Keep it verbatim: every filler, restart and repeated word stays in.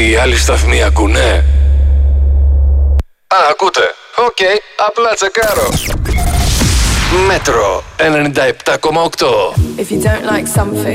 Οι άλλοι σταθμοί ακούνε? Α, ακούτε. Οκ, okay, απλά τσεκάρω. Μέτρο ενενήντα επτά κόμμα οκτώ. If you don't like something